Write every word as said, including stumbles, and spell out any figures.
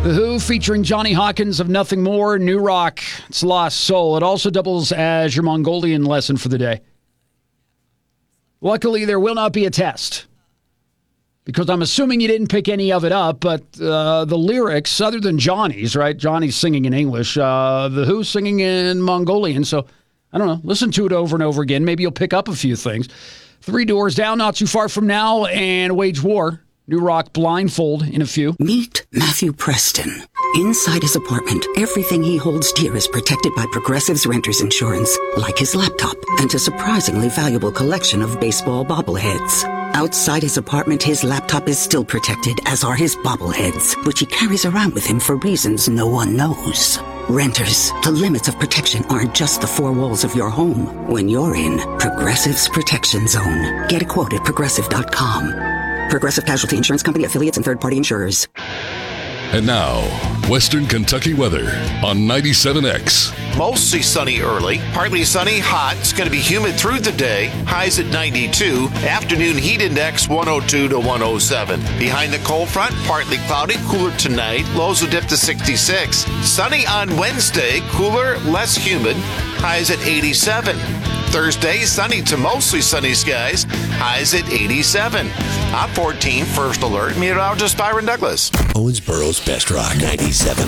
The Who featuring Johnny Hawkins of Nothing More, New Rock, It's Lost Soul. It also doubles as your Mongolian lesson for the day. Luckily, there will not be a test, because I'm assuming you didn't pick any of it up, but uh, the lyrics, other than Johnny's, right? Johnny's singing in English, uh, The Who singing in Mongolian, so I don't know, listen to it over and over again. Maybe you'll pick up a few things. Three Doors Down, not too far from now, and Wage War. New Rock, Blindfold in a few. Meet Matthew Preston. Inside his apartment, everything he holds dear is protected by Progressive's Renter's Insurance, like his laptop and a surprisingly valuable collection of baseball bobbleheads. Outside his apartment, his laptop is still protected, as are his bobbleheads, which he carries around with him for reasons no one knows. Renters, the limits of protection aren't just the four walls of your home. When you're in Progressive's Protection Zone, get a quote at progressive dot com. Progressive Casualty Insurance Company, affiliates, and third-party insurers. And now, Western Kentucky weather on ninety-seven X. Mostly sunny early, partly sunny, hot. It's going to be humid through the day. Highs at ninety-two. Afternoon heat index one oh two to one oh seven. Behind the cold front, partly cloudy, cooler tonight. Lows will dip to sixty-six. Sunny on Wednesday, cooler, less humid. Highs at eighty-seven. Thursday, sunny to mostly sunny skies. Highs at eighty-seven. I'm fourteen, First Alert. Meteorologist Byron Douglas. Owensboro's Best Rock, ninety-seven.